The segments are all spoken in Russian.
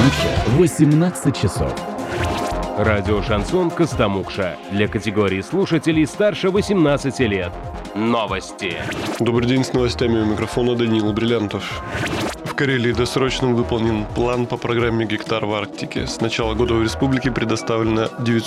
Костомукша 18 часов. Радио «Шансон» Костомукша. Для категории слушателей старше 18 лет. Новости. Добрый день, с новостями у микрофона Даниил Бриллиантов. В Карелии досрочно выполнен план по программе «Гектар в Арктике». С начала года в республике предоставлено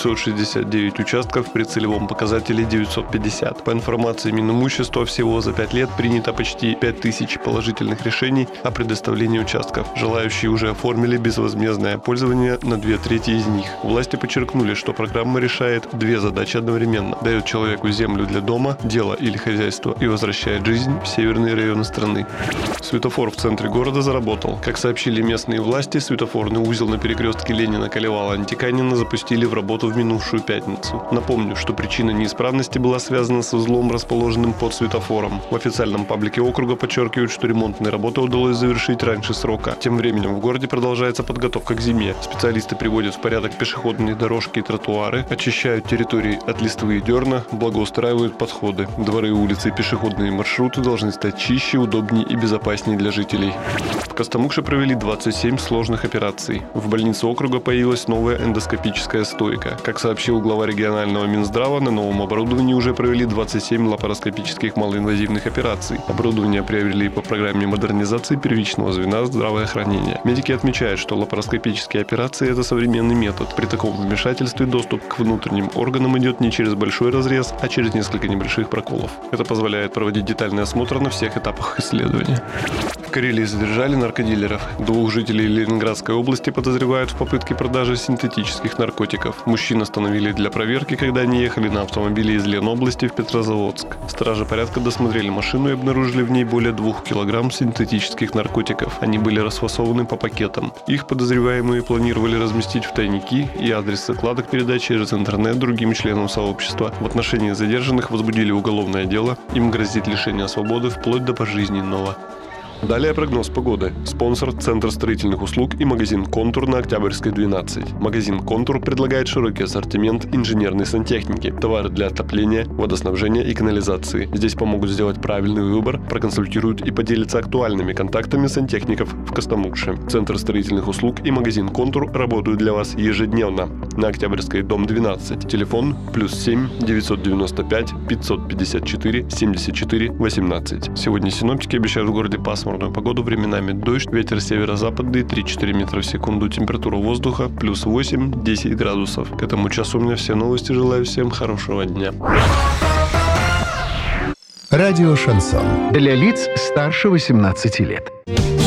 969 участков при целевом показателе 950. По информации Минимущества, всего за 5 лет принято почти 5000 положительных решений о предоставлении участков. Желающие уже оформили безвозмездное пользование на 2/3 из них. Власти подчеркнули, что программа решает две задачи одновременно. Дает человеку землю для дома, дела или хозяйства и возвращает жизнь в северные районы страны. Светофор в центре города заработал. Как сообщили местные власти, светофорный узел на перекрестке Ленина-Колевала-Антиканина запустили в работу в минувшую пятницу. Напомню, что причина неисправности была связана с узлом, расположенным под светофором. В официальном паблике округа подчеркивают, что ремонтные работы удалось завершить раньше срока. Тем временем в городе продолжается подготовка к зиме. Специалисты приводят в порядок пешеходные дорожки и тротуары, очищают территории от листвы и дерна, благоустраивают подходы. Дворы, улицы и пешеходные маршруты должны стать чище, удобнее и безопаснее для жителей. В Костомукше провели 27 сложных операций. В больнице округа появилась новая эндоскопическая стойка. Как сообщил глава регионального Минздрава, на новом оборудовании уже провели 27 лапароскопических малоинвазивных операций. Оборудование приобрели по программе модернизации первичного звена здравоохранения. Медики отмечают, что лапароскопические операции – это современный метод. При таком вмешательстве доступ к внутренним органам идет не через большой разрез, а через несколько небольших проколов. Это позволяет проводить детальный осмотр на всех этапах исследования. В Карелии задержали наркодилеров. 2 жителей Ленинградской области подозревают в попытке продажи синтетических наркотиков. Мужчин остановили для проверки, когда они ехали на автомобиле из Ленобласти в Петрозаводск. Стражи порядка досмотрели машину и обнаружили в ней более 2 килограмм синтетических наркотиков. Они были расфасованы по пакетам. Их подозреваемые планировали разместить в тайники, и адрес закладок передать через интернет другим членам сообщества. В отношении задержанных возбудили уголовное дело. Им грозит лишение свободы вплоть до пожизненного. Далее прогноз погоды. Спонсор – Центр строительных услуг и магазин «Контур» на Октябрьской, 12. Магазин «Контур» предлагает широкий ассортимент инженерной сантехники, товары для отопления, водоснабжения и канализации. Здесь помогут сделать правильный выбор, проконсультируют и поделятся актуальными контактами сантехников в Костомукше. Центр строительных услуг и магазин «Контур» работают для вас ежедневно. На Октябрьской, дом 12. Телефон +7 995 554 74 18. Сегодня синоптики обещают в городе пасмурную погоду, временами дождь, ветер северо-западный 3-4 метра в секунду, температура воздуха +8 10 градусов. К этому часу у меня все новости. Желаю всем хорошего дня. Радио «Шансон». Для лиц старше 18 лет.